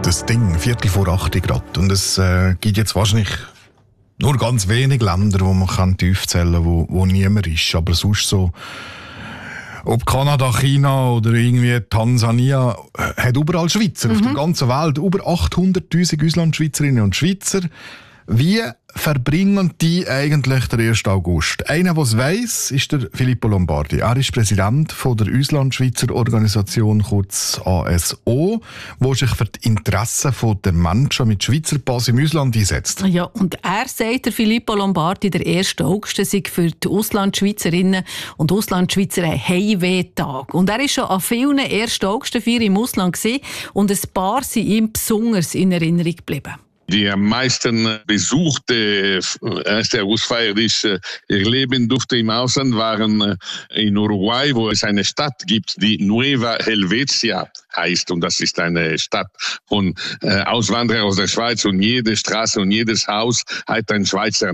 das Ding, 7:45 Grad. Und es gibt jetzt wahrscheinlich nur ganz wenige Länder, wo man tief zählen kann, wo niemand ist. Aber sonst so, ob Kanada, China oder irgendwie Tansania, hat überall Schweizer auf der ganzen Welt. Über 800'000 Auslandschweizerinnen und Schweizer. Wie verbringen die eigentlich den 1. August? Einer, der es weiss, ist der Filippo Lombardi. Er ist Präsident von der Auslandschweizer Organisation, kurz ASO, die sich für die Interessen der Menschen mit Schweizer Pass im Ausland einsetzt. Ja, und er sagt, der Filippo Lombardi, der 1. August sei für die Auslandschweizerinnen und Auslandschweizer ein Heimweh-Tag. Und er war schon an vielen 1. August-Feiern im Ausland gewesen, und ein paar sind ihm besonders in Erinnerung geblieben. Die am meisten besuchte 1. Augustfeier, die ich erleben durfte im Ausland, waren in Uruguay, wo es eine Stadt gibt, die Nueva Helvetia heißt. Und das ist eine Stadt von Auswanderern aus der Schweiz. Und jede Straße und jedes Haus hat einen Schweizer